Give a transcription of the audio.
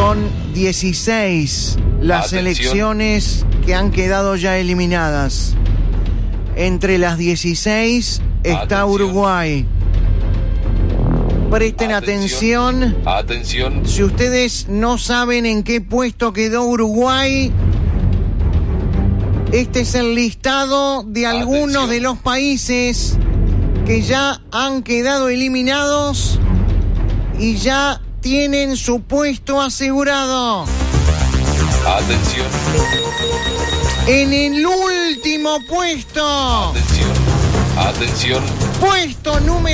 Son 16 las selecciones que han quedado ya eliminadas. Entre las 16 está Uruguay. Presten atención. Atención. Si ustedes no saben en qué puesto quedó Uruguay, este es el listado de algunos de los países que ya han quedado eliminados y ya tienen su puesto asegurado. Atención. En el último puesto. Atención. Atención. Puesto número